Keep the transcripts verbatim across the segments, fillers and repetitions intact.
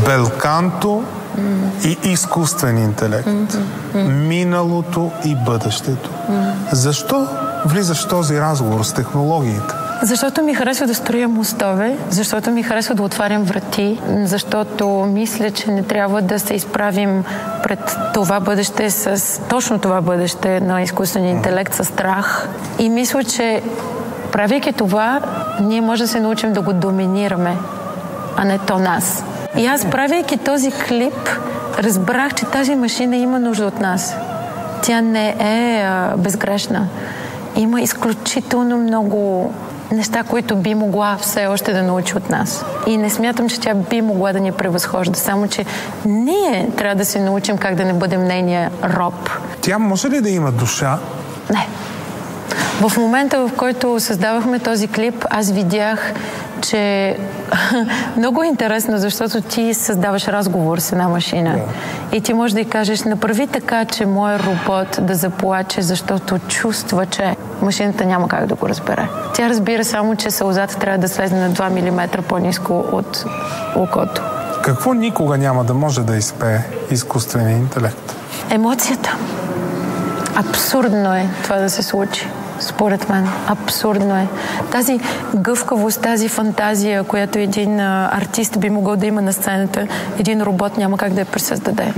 Белканто mm. и изкуствен интелект. Mm-hmm. Миналото и бъдещето. Mm. Защо влизаш в този разговор с технологиите? Защото ми харесва да строя мостове, защото ми харесва да отварям врати, защото мисля, че не трябва да се изправим пред това бъдеще с точно това бъдеще на изкуствения интелект със страх. И мисля, че правейки това, ние може да се научим да го доминираме, а не то нас. И аз, правейки този клип, разбрах, че тази машина има нужда от нас. Тя не е а, безгрешна. Има изключително много неща, които би могла все още да научи от нас. И не смятам, че тя би могла да ни превъзхожда. Само, че ние трябва да се научим как да не бъдем нейния роб. Тя може ли да има душа? Не. В момента, в който създавахме този клип, аз видях, че много е интересно, защото ти създаваш разговор с една машина. Yeah. И ти можеш да й кажеш, направи така, че моят робот да заплаче, защото чувства, че машината няма как да го разбере. Тя разбира само, че сълзата трябва да слезе на два милиметра по-ниско от окото. Какво никога няма да може да изпее изкуствения интелект? Емоцията. Абсурдно е това да се случи. Според мен. Абсурдно е. Тази гъвкавост, тази фантазия, която един а, артист би могъл да има на сцената, един робот няма как да я пресъздаде.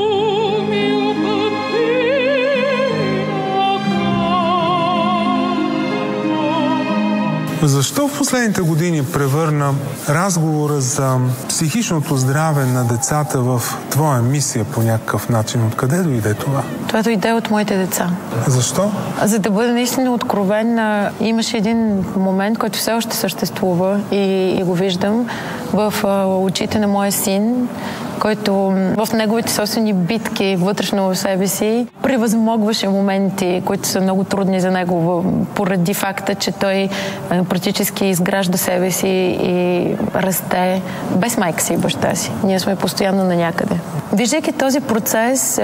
Защо в последните години превърна разговора за психичното здраве на децата в твоя мисия по някакъв начин? Откъде дойде това? Това дойде от моите деца. Защо? За да бъда наистина откровен, имаше един момент, който все още съществува и, и го виждам в а, очите на моя син, който в неговите собствени битки вътрешно в себе си превъзмогваше моменти, които са много трудни за него, поради факта, че той практически изгражда себе си и расте без майка си и баща си. Ние сме постоянно на някъде. Виждайки този процес,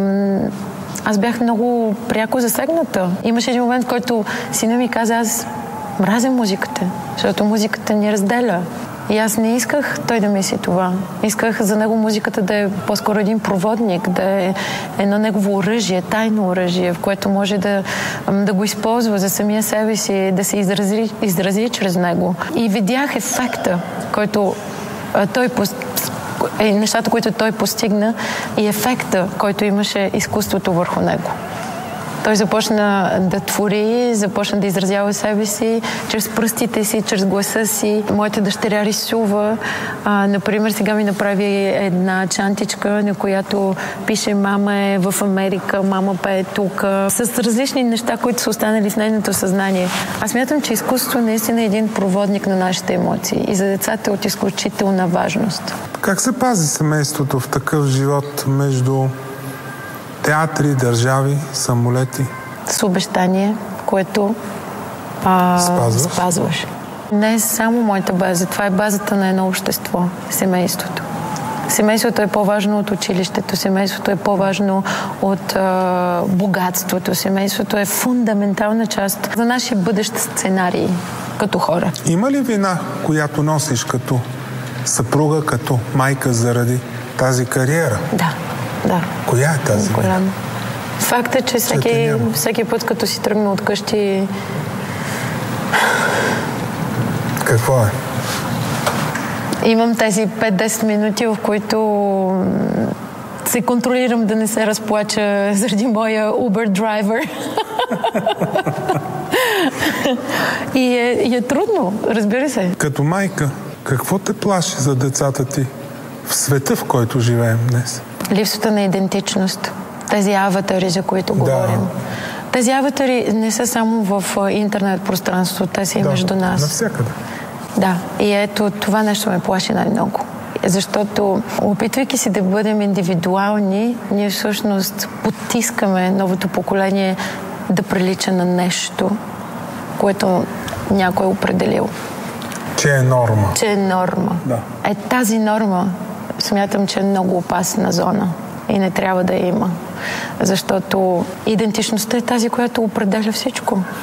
аз бях много пряко засегната. Имаше един момент, в който сина ми каза, аз мразя музиката, защото музиката ни разделя. И аз не исках той да мисли това. Исках за него музиката да е по-скоро един проводник, да е едно негово оръжие, тайно оръжие, в което може да, да го използва за самия себе си, да се изрази, изрази чрез него. И видях ефекта, който а, той е, нещата, които той постигна и ефекта, който имаше изкуството върху него. Той започна да твори, започна да изразява себе си чрез пръстите си, чрез гласа си. Моята дъщеря рисува. А, например, сега ми направи една чантичка, на която пише "Мама е в Америка", "Мама пее тук", с различни неща, които са останали в нейното съзнание. Аз смятам, че изкуството наистина е един проводник на нашите емоции и за децата е от изключителна важност. Как се пази семейството в такъв живот между театри, държави, самолети? С обещание, което а, спазваш? спазваш. Не е само моята база, това е базата на едно общество, семейството. Семейството е по-важно от училището, семейството е по-важно от а, богатството, семейството е фундаментална част за нашия бъдещ сценарий като хора. Има ли вина, която носиш като съпруга, като майка заради тази кариера? Да. Да. Коя е тази? Голямо. Факт е, че всеки, всеки път, като си тръгна от къщи... Какво е? Имам тези пет-десет минути, в които се контролирам да не се разплача заради моя Uber драйвер. и, е, и е трудно, разбира се. Като майка, какво те плаши за децата ти в света, в който живеем днес? Липсата на идентичност. Тези аватари, за които да. говорим. Тези аватари не са само в интернет пространството, те са и да, между нас. Навсякъде. Да, и ето това нещо ме плаши най-много. Защото, опитвайки се да бъдем индивидуални, ние всъщност потискаме новото поколение да прилича на нещо, което някой е определил. Че е норма. Че е норма. Да. Е тази норма смятам, че е много опасна зона и не трябва да я има. Защото идентичността е тази, която определя всичко.